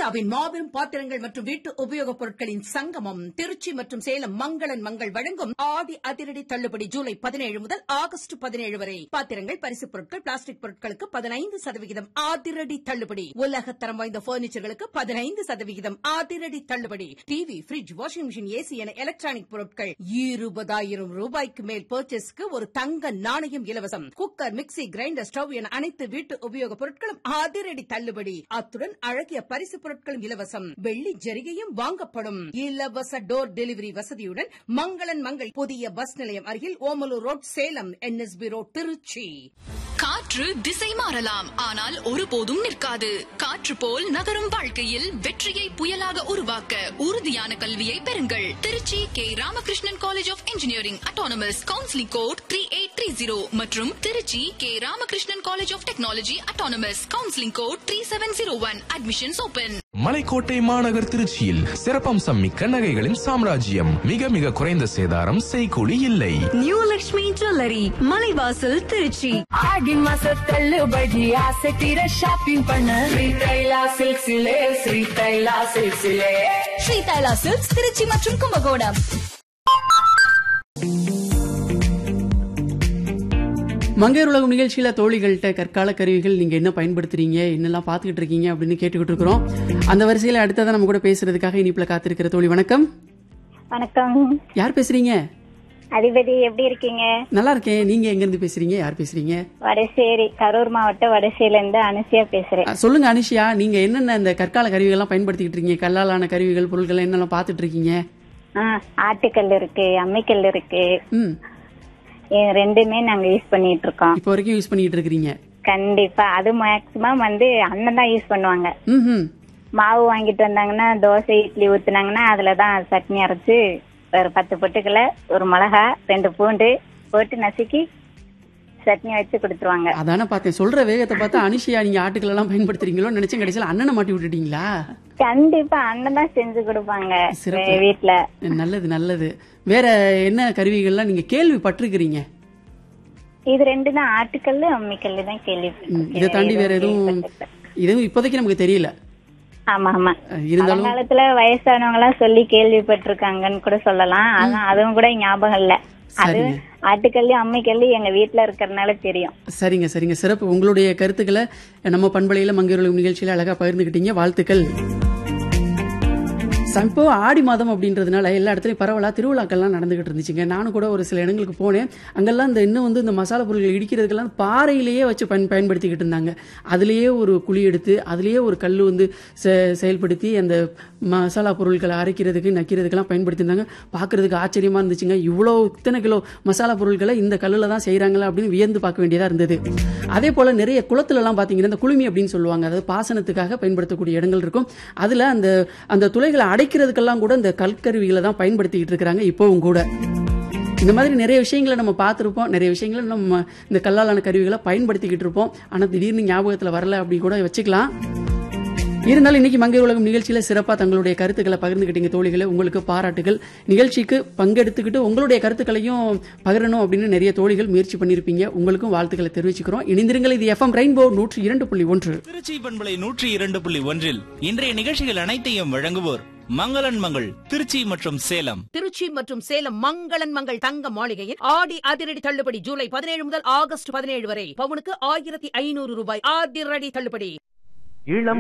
இந்தியாவின் மாபெரும் பாத்திரங்கள் மற்றும் வீட்டு உபயோகப் பொருட்களின் சங்கமம் திருச்சி மற்றும் சேலம் மங்களன் மங்கள் வழங்கும் ஆடி அதிரடி தள்ளுபடி ஜூலை 17 முதல் ஆகஸ்ட் 17 வரை. பாத்திரங்கள், பரிசுப் பொருட்கள், பிளாஸ்டிக் பொருட்களுக்கு 15% அதிரடி தள்ளுபடி. உலகத்தரம் வாய்ந்த பர்னிச்சர்களுக்கு 15% அதிரடி தள்ளுபடி. TV, bridge, washing machine, AC என எலக்ட்ரானிக் பொருட்கள் 20,000 ரூபாய்க்கு மேல் பர்ச்சேஸ்க்கு ஒரு தங்க நாணயம் இலவசம். குக்கர், மிக்ஸி, கிரைண்டர், ஸ்டவ் என அனைத்து வீட்டு உபயோகப் பொருட்களும் அதிரடி தள்ளுபடி. அத்துடன் அழகிய பரிசு பொருட்களும் இலவசம். வெள்ளி ஜரிகையும் வாங்கப்படும். இலவச டோர் டெலிவரி வசதியுடன் மங்களன் மங்கள் புதிய பஸ் நிலையம் அருகில் Omalur road, Salem. NSB road, Trichy. காற்று திசை மாறலாம், ஆனால் ஒருபோதும் நிற்காது. காற்று போல் நகரும் வாழ்க்கையில் வெற்றியை புயலாக உருவாக்க உறுதியான கல்வியை பெறுங்கள். Trichy K Ramakrishnan college of engineering autonomous. Counselling code 3830 மற்றும் Trichy K Ramakrishnan college of technology autonomous. Counselling code 3701. Admissions open. மலைக்கோட்டை மாநகர் திருச்சியில் சிறப்பம்சம் மிக்க நகைகளின் சாம்ராஜ்யம். மிக மிக குறைந்த சேதாரம், செய்கூலி இல்லை. New Lakshmi jewellery, Malaivasal, Trichy. ஆடி மாச தள்ளுபடி ஆசை தீர ஷாப்பிங் பண்ண ஸ்ரீ தைலா சில்க்ஸிலே, ஸ்ரீ தைலா சில்க்ஸிலே. ஸ்ரீ தைலா சில்க்ஸ், திருச்சி மற்றும் கும்பகோணம். மங்கையர் உலகம் நிகழ்ச்சியில தோழிகள்கிட்ட கற்கால கருவிகள் நீங்க என்ன பயன்படுத்துறீங்க, என்னெல்லாம் பாத்துக்கிட்டு இருக்கீங்க அப்படின்னு கேட்டுக்கிட்டு இருக்கிறோம். அந்த வரிசையில அடுத்ததான் நம்ம கூட பேசுறதுக்காக இனிப்புல காத்திருக்கிற தோழி. வணக்கம். வணக்கம். யார் பேசுறீங்க? அதிபதி, எப்படி இருக்கீங்க? நல்லா இருக்கேன். நீங்க எங்க இருந்து பேசுறீங்க? யார் பேசுறீங்க? வடசேரி, கரூர் மாவட்டம் வடசேரியில இருந்து அனுசியா பேசுறேன். சொல்லுங்க அனுஷியா, நீங்க என்னென்ன இந்த கற்கால கருவிகள் எல்லாம் பயன்படுத்திக்கிட்டு இருக்கீங்க? கல்லாலான கருவிகள், பொருட்கள் என்னெல்லாம் பாத்துட்டு இருக்கீங்க? ஆட்டுக்கல் இருக்கு, அம்மிக்கல் இருக்கு. ரெண்டுமே நாங்க யூஸ் பண்ணிட்டு இருக்கோம். இப்போ வரைக்கும் யூஸ் பண்ணிட்டு இருக்கீங்க? கண்டிப்பா. அது மேக்சிமம் அண்ணன் தான் யூஸ் பண்ணுவாங்க. மாவு வாங்கிட்டு வந்தாங்கன்னா, தோசை இட்லி ஊத்துனாங்கன்னா அதுலதான் சட்னி அரைச்சு ஒரு 10 பொட்டுக்கல, ஒரு மிளகா, 2 பூண்டு போட்டு நசுக்கி சட்னி வச்சு கொடுத்துருவாங்க. அதானே பார்த்தேன். சொல்ற வேகத்தை பார்த்தா அனுஷியா நீங்க ஆட்டுக்கள் எல்லாம் பயன்படுத்துறீங்களோ நினைச்சேன். கடைசியில் அண்ணனை மாட்டி விட்டுட்டீங்களா? கண்டிப்பா அண்ணன் தான் செஞ்சு கொடுப்பாங்க வீட்டுல. நல்லது நல்லது. வேற என்ன கருவிகள்லாம் நீங்க கேள்விப்பட்டிருக்கிறீங்க? இது 2 தான், ஆட்டுக்கல்லு அம்மிக்கல்லு தான் கேள்வி. இதை தாண்டி வேற எதுவும் இப்போதைக்கு நமக்கு தெரியல. ஆமா ஆமா. இருந்தாலும் காலத்துல வயசானவங்க எல்லாம் சொல்லி கேள்விப்பட்டிருக்காங்கன்னு கூட சொல்லலாம். ஆனா அதுவும் கூட ஞாபகம் இல்ல. அது ஆட்டுக்கல்லு அம்மிக்கல்லு எங்க வீட்டுல இருக்கறனால தெரியும். சரிங்க சரிங்க, சிறப்பு. உங்களுடைய கருத்துக்களை நம்ம பண்பலையில மங்கையர் உலகம் நிகழ்ச்சியில அழகா பகிர்ந்துக்கிட்டீங்க. வாழ்த்துக்கள். இப்போ ஆடி மாதம் அப்படின்றதுனால எல்லா இடத்துலையும் பரவலா திருவிழாக்கள்லாம் நடந்துகிட்டு இருந்துச்சுங்க. நானும் கூட ஒரு சில இடங்களுக்கு போனேன். அங்கெல்லாம் இந்த மசாலா பொருட்கள் இடிக்கிறதுக்கெல்லாம் பாறையிலேயே வச்சு பயன்படுத்திக்கிட்டு இருந்தாங்க. அதுலேயே ஒரு குழி எடுத்து அதுலேயே ஒரு கல் செயல்படுத்தி அந்த மசாலா பொருட்களை அரைக்கிறதுக்கு நக்கிறதுக்கெல்லாம் பயன்படுத்தியிருந்தாங்க. பார்க்கறதுக்கு ஆச்சரியமா இருந்துச்சுங்க. இத்தனை கிலோ மசாலா பொருட்களை இந்த கல்லில் தான் செய்கிறாங்களா அப்படின்னு வியந்து பார்க்க வேண்டியதாக இருந்தது. அதே போல் நிறைய குளத்துலலாம் பார்த்தீங்கன்னா இந்த குளுமி அப்படின்னு சொல்லுவாங்க, அதாவது பாசனத்துக்காக பயன்படுத்தக்கூடிய இடங்கள் இருக்கும். அதில் அந்த துளைகளை அடைக்கிறதுக்கெல்லாம் கூட இந்த கல்கருவிகளை தான் பயன்படுத்திக்கிட்டு இருக்கிறாங்க இப்போவும் கூட. இந்த மாதிரி நிறைய விஷயங்களை நம்ம பார்த்துருப்போம். நிறைய விஷயங்களை நம்ம இந்த கல்லாலான கருவிகளை பயன்படுத்திக்கிட்டு இருப்போம். ஆனால் திடீர்னு ஞாபகத்தில் வரல அப்படி கூட வச்சுக்கலாம். இருந்தாலும் இன்னைக்கு மங்கையர் உலகம் நிகழ்ச்சியில சிறப்பா தங்களுடைய கருத்துக்களை பகிர்ந்துக்கிட்டீங்க தோழிகளை. உங்களுக்கு பாராட்டுகள். நிகழ்ச்சிக்கு பங்கெடுத்துக்கிட்டு உங்களுடைய கருத்துக்களையும் பகிரணும் அப்படின்னு நிறைய தோழிகள் முயற்சி பண்ணிருப்பீங்க. உங்களுக்கும் வாழ்த்துக்களை தெரிவிச்சுக்கிறோம். இணைந்திருங்கள். இது FM ரெயின்போ 102.1 திருச்சி பண்பலை 102.1 இன்றைய நிகழ்ச்சிகள் அனைத்தையும் வழங்குவோர் மங்களன் மங்கள் திருச்சி மற்றும் சேலம். திருச்சி மற்றும் சேலம் மங்களன் மங்கள் தங்க மாளிகையில் ஆடி அதிரடி தள்ளுபடி ஜூலை 17 முதல் ஆகஸ்ட் 17 வரை. பவுனுக்கு 1500 ரூபாய் அதிரடி தள்ளுபடி.